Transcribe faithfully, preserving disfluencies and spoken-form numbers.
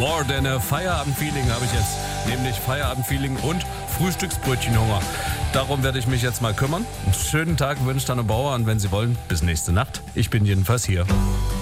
More than a Feierabend-Feeling habe ich jetzt. Nämlich Feierabend-Feeling und Frühstücksbrötchenhunger. Darum werde ich mich jetzt mal kümmern. Einen schönen Tag wünscht Anne Bauer und wenn Sie wollen, bis nächste Nacht. Ich bin jedenfalls hier.